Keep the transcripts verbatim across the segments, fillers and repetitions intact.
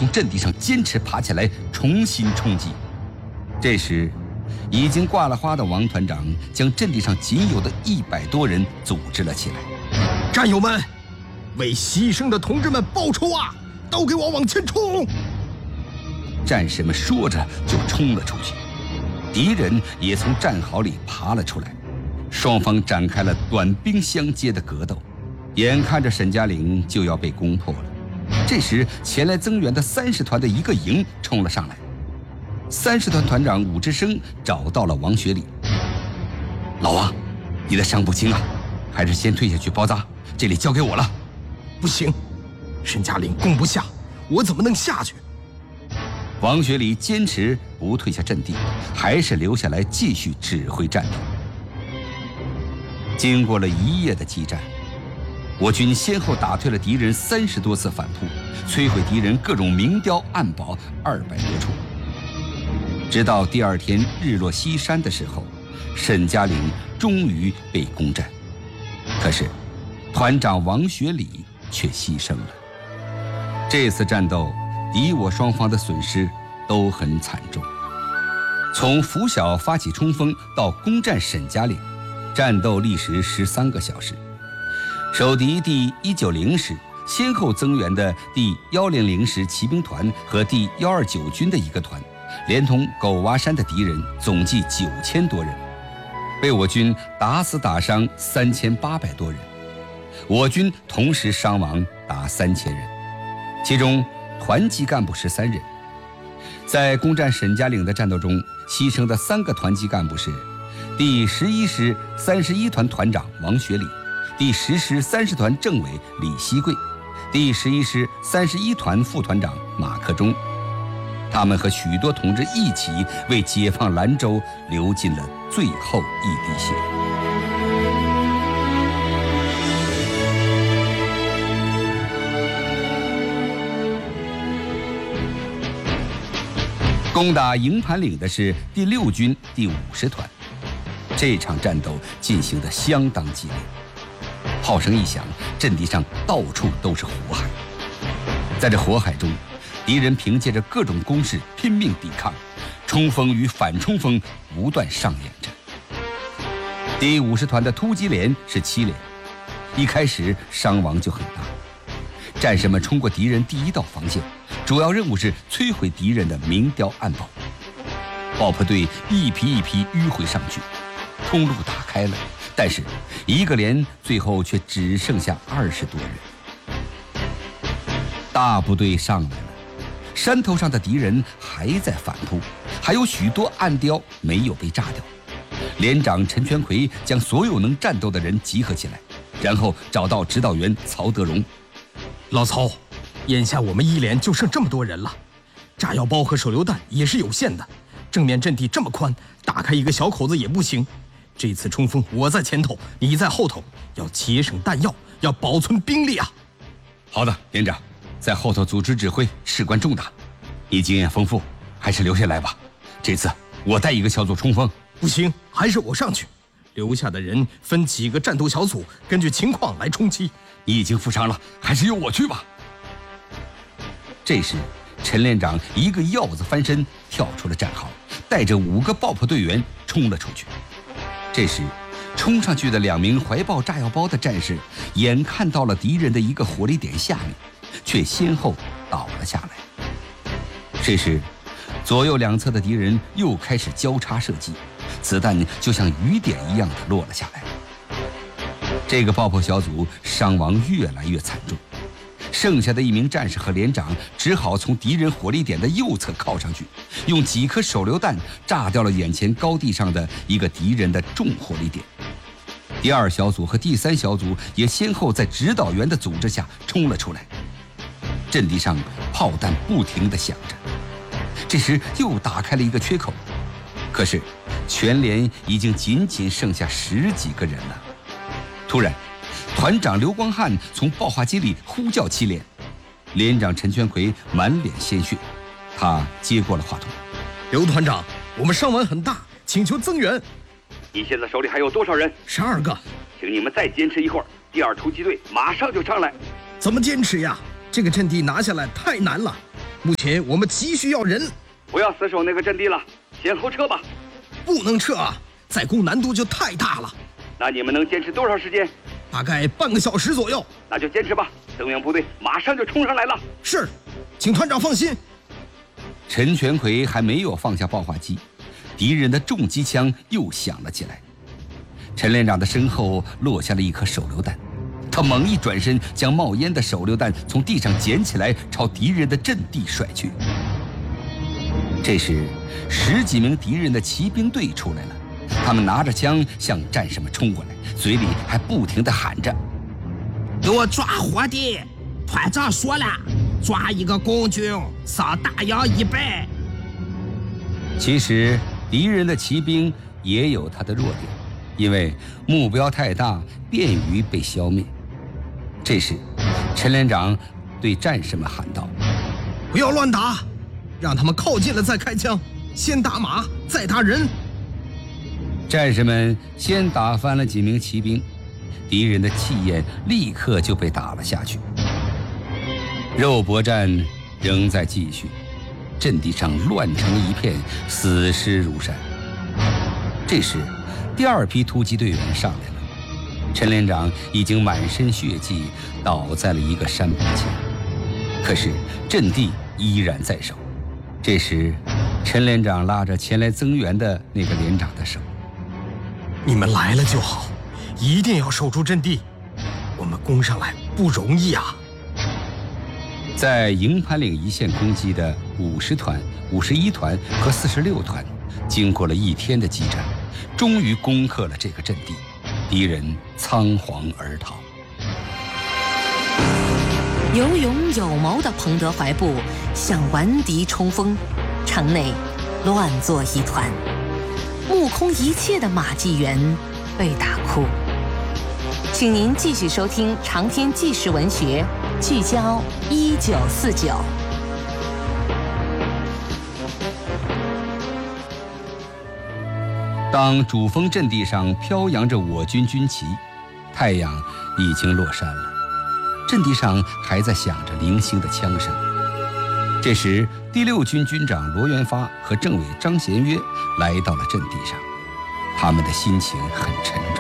从阵地上坚持爬起来，重新冲击。这时，已经挂了花的王团长将阵地上仅有的一百多人组织了起来。 战友们，为牺牲的同志们报仇啊！都给我往前冲！ 战士们说着就冲了出去，敌人也从战壕里爬了出来，双方展开了短兵相接的格斗。眼看着沈家岭就要被攻破了，这时前来增援的三十团的一个营冲了上来。三十团团长武之生找到了王学礼。老王，你的伤不轻啊，还是先退下去包扎，这里交给我了。 不行，沈家岭攻不下，我怎么能下去？ 王学礼坚持不退下阵地，还是留下来继续指挥战斗。经过了一夜的激战，我军先后打退了敌人三十多次反扑，摧毁敌人各种明碉暗堡二百多处。直到第二天日落西山的时候，沈家岭终于被攻占。可是，团长王学礼却牺牲了。这次战斗，敌我双方的损失都很惨重。从拂晓发起冲锋到攻占沈家岭，战斗历时十三个小时。守敌第一九零师先后增援的第一零零师骑兵团和第一二九军的一个团，连同狗娃山的敌人总计九千多人，被我军打死打伤三千八百多人。我军同时伤亡达三千人，其中团级干部十三人。在攻占沈家岭的战斗中，牺牲的三个团级干部是第十一师三十一团团长王学礼，第十师三十团政委李希贵，第十一师三十一团副团长马克忠。他们和许多同志一起为解放兰州流尽了最后一滴血。攻打营盘岭的是第六军第五十团，这场战斗进行得相当激烈。炮声一响，阵地上到处都是火海。在这火海中，敌人凭借着各种攻势拼命抵抗，冲锋与反冲锋不断上演着。第五十团的突击连是七连，一开始伤亡就很大。战士们冲过敌人第一道防线，主要任务是摧毁敌人的明碉暗堡。爆破队一批一批迂回上去，通路打开了，但是一个连最后却只剩下二十多人。大部队上来了，山头上的敌人还在反扑，还有许多暗碉没有被炸掉。连长陈全奎将所有能战斗的人集合起来，然后找到指导员曹德荣。 老曹，眼下我们一连就剩这么多人了，炸药包和手榴弹也是有限的，正面阵地这么宽，打开一个小口子也不行。这次冲锋我在前头，你在后头，要节省弹药，要保存兵力啊！ 好的，连长，在后头组织指挥事关重大，你经验丰富，还是留下来吧。这次我带一个小组冲锋。 不行，还是我上去。留下的人分几个战斗小组，根据情况来冲击。 你已经负伤了，还是由我去吧。这时，陈连长一个鹞子翻身跳出了战壕，带着五个爆破队员冲了出去。这时，冲上去的两名怀抱炸药包的战士，眼看到了敌人的一个火力点下面，却先后倒了下来。这时，左右两侧的敌人又开始交叉射击，子弹就像雨点一样的落了下来。这个爆破小组伤亡越来越惨重，剩下的一名战士和连长只好从敌人火力点的右侧靠上去，用几颗手榴弹炸掉了眼前高地上的一个敌人的重火力点。第二小组和第三小组也先后在指导员的组织下冲了出来。阵地上炮弹不停地响着，这时又打开了一个缺口，可是全连已经仅仅剩下十几个人了。突然，团长刘光汉从报话机里呼叫七连，连长陈全奎满脸鲜血，他接过了话筒：“ 刘团长，我们伤亡很大，请求增援。 你现在手里还有多少人？ 十二个。 请你们再坚持一会儿，第二突击队马上就上来。 怎么坚持呀？这个阵地拿下来太难了。 目前我们急需要人， 不要死守那个阵地了，先后撤吧。 不能撤啊，再攻难度就太大了。 那你们能坚持多少时间？ 大概半个小时左右。 那就坚持吧，增援部队马上就冲上来了。 是，请团长放心。 陈全奎还没有放下爆话机，敌人的重机枪又响了起来。陈连长的身后落下了一颗手榴弹，他猛一转身，将冒烟的手榴弹从地上捡起来，朝敌人的阵地甩去。这时，十几名敌人的骑兵队出来了，他们拿着枪向战士们冲过来，嘴里还不停地喊着：“ 给我抓活的！团长说了，抓一个共军上大洋一百。” 其实，敌人的骑兵也有他的弱点，因为目标太大，便于被消灭。这时，陈连长对战士们喊道：“ 不要乱打，让他们靠近了再开枪，先打马，再打人。” 战士们先打翻了几名骑兵，敌人的气焰立刻就被打了下去。肉搏战仍在继续，阵地上乱成一片，死尸如山。这时，第二批突击队员上来了，陈连长已经满身血迹，倒在了一个山坡前。可是阵地依然在守。这时，陈连长拉着前来增援的那个连长的手：“ 你们来了就好，一定要守住阵地，我们攻上来不容易啊！” 在营盘岭一线攻击的五十团、五十一团和四十六团，经过了一天的激战，终于攻克了这个阵地，敌人仓皇而逃。 有勇有谋的彭德怀部向顽敌冲锋，城内乱作一团，目空一切的马继元被打哭。请您继续收听长篇纪实文学，聚焦一九四九。 当主峰阵地上飘扬着我军军旗，太阳已经落山了，阵地上还在响着零星的枪声。这时，第六军军长罗元发和政委张贤约来到了阵地上，他们的心情很沉重。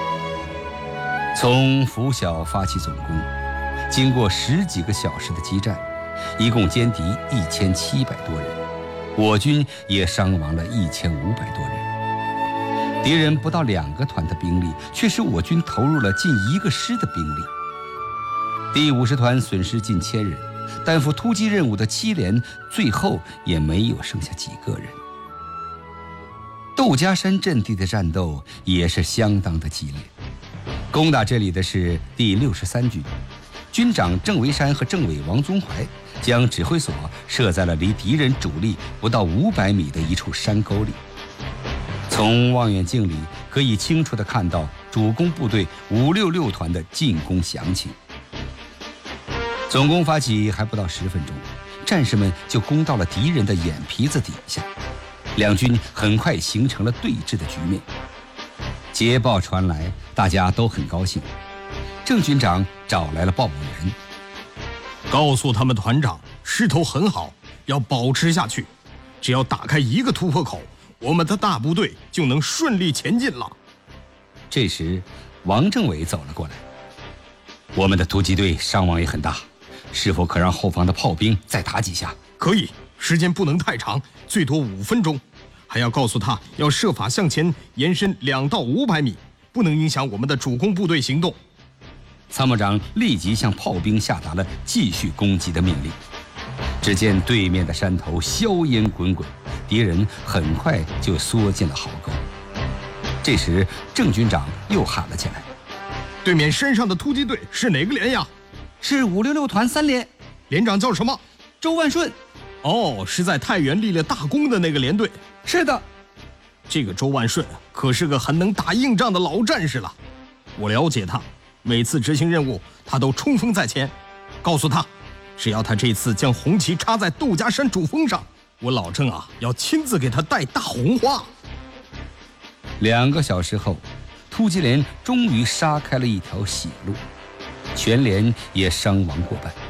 从拂晓发起总攻，经过十几个小时的激战，一共歼敌一千七百多人，我军也伤亡了一千五百多人。敌人不到两个团的兵力，却使我军投入了近一个师的兵力。第五十团损失近千人，担负突击任务的七连最后也没有剩下几个人。窦家山阵地的战斗也是相当的激烈。攻打这里的是第六十三军，军长郑维山和政委王宗怀将指挥所设在了离敌人主力不到五百米的一处山沟里。从望远镜里可以清楚地看到主攻部队五六六团的进攻详情。总攻发起还不到十分钟，战士们就攻到了敌人的眼皮子底下，两军很快形成了对峙的局面。捷报传来，大家都很高兴。郑军长找来了报务员， 告诉他们团长，势头很好，要保持下去。只要打开一个突破口，我们的大部队就能顺利前进了。 这时，王政委走了过来：“我们的突击队伤亡也很大，是否可让后方的炮兵再打几下？”“ 可以，时间不能太长，最多五分钟。还要告诉他，要设法向前延伸两到五百米，不能影响我们的主攻部队行动。” 参谋长立即向炮兵下达了继续攻击的命令。只见对面的山头硝烟滚滚，敌人很快就缩进了壕沟。这时，郑军长又喊了起来：“ 对面山上的突击队是哪个连呀？”“ 是五六六团三连。”“ 连长叫什么？”“ 周万顺。”“ 哦，是在太原立了大功的那个连队。”“ 是的。”“ 这个周万顺可是个很能打硬仗的老战士了，我了解他，每次执行任务他都冲锋在前。告诉他，只要他这次将红旗插在窦家山主峰上，我老郑啊要亲自给他戴大红花。” 两个小时后，突击连终于杀开了一条血路，全连也伤亡过半。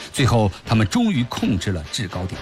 最后，他们终于控制了制高点。